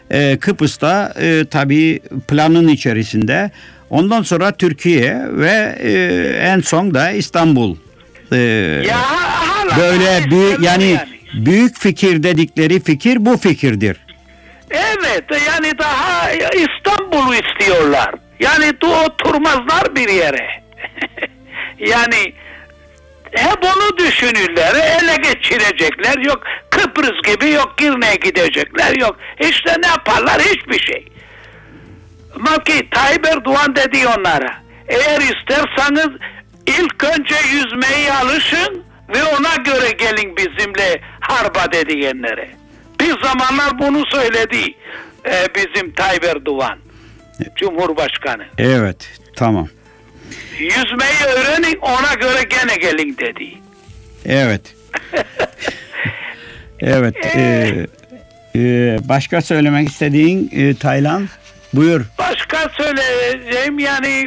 Kıbrıs'ta tabii planın içerisinde. Ondan sonra Türkiye ve en son da İstanbul. Böyle yani büyük fikir dedikleri fikir bu fikirdir. Evet, yani daha İstanbul'u istiyorlar. Yani oturmazlar bir yere. Yani hep onu düşünürler, ele geçirecekler. Yok Kıbrıs gibi, yok Girne'ye gidecekler, yok. İşte ne yaparlar? Hiçbir şey. Ama ki Tayyip Erdoğan dedi onlara, eğer isterseniz ilk önce yüzmeyi alışın ve ona göre gelin bizimle harba diyenlere. Bir zamanlar bunu söyledi bizim Tayyip Erdoğan, Cumhurbaşkanı. Evet, tamam. Yüzmeyi öğrenin, ona göre gene gelin dedi. Evet. Evet. Başka söylemek istediğin Taylan? Buyur. Başka söyleyeceğim yani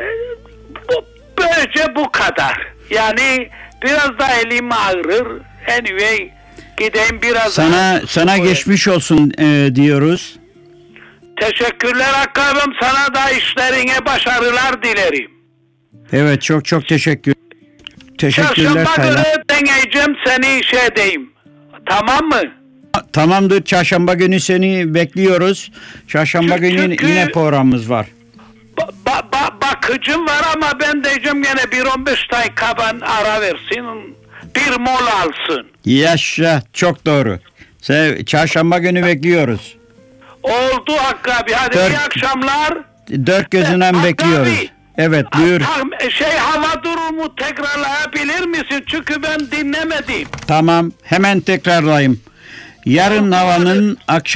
böylece bu kadar. Yani biraz da elim ağrır. Anyway, gideyim biraz. Sana geçmiş olsun diyoruz. Teşekkürler Hakkı'm, sana da işlerine başarılar dilerim. Evet, çok teşekkürler Çarşamba Taylan. günü deneyeceğim seni işe edeyim. Tamam mı? Tamamdır. Çarşamba günü seni bekliyoruz. Çarşamba günü yine programımız var. Bakıcım var ama ben diyeceğim gene 15 dakika ara versin. Bir mola alsın. Yaşa. Çok doğru. Çarşamba günü bekliyoruz. Oldu Hakkı abi. Hadi iyi akşamlar. Dört gözünden bekliyoruz. Abi, evet buyur. Hava durumu tekrarlayabilir misin? Çünkü ben dinlemedim. Tamam. Hemen tekrarlayayım. Yarın havanın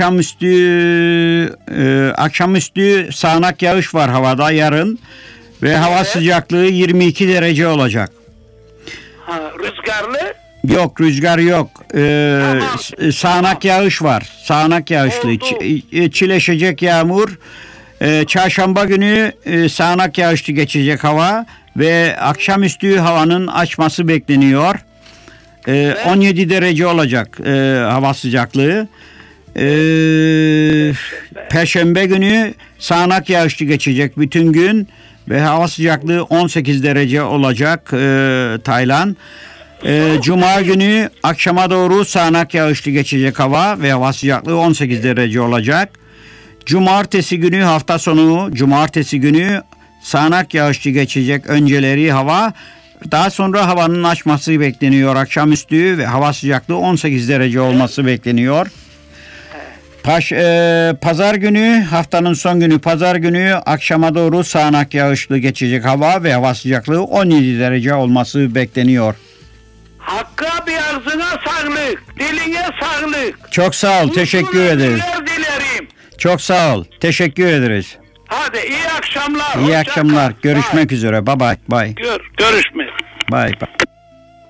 akşamüstü sağanak yağış var havada yarın ve hava sıcaklığı 22 derece olacak. Rüzgarlı? Yok, rüzgar yok. Sağanak yağış var. Sağanak yağışlı. Çileşecek yağmur. Çarşamba günü sağanak yağışlı geçecek hava ve akşamüstü havanın açması bekleniyor. 17 derece olacak hava sıcaklığı. Perşembe günü sağanak yağışlı geçecek bütün gün ve hava sıcaklığı 18 derece olacak Taylan. Cuma günü akşama doğru sağanak yağışlı geçecek hava ve hava sıcaklığı 18 derece olacak. Cumartesi günü hafta sonu cumartesi günü sağanak yağışlı geçecek önceleri hava. Daha sonra havanın açması bekleniyor akşamüstü ve hava sıcaklığı 18 derece olması bekleniyor. Pazar günü haftanın son günü pazar günü akşama doğru sağanak yağışlı geçecek hava ve hava sıcaklığı 17 derece olması bekleniyor. Hakkı abi ağzına sağlık, diline sağlık. Çok sağ ol, teşekkür ederiz. Dilerim. Çok sağ ol, teşekkür ederiz. Hadi iyi akşamlar. İyi akşamlar, görüşmek üzere, bye bye. Görüşmek. Bye bye.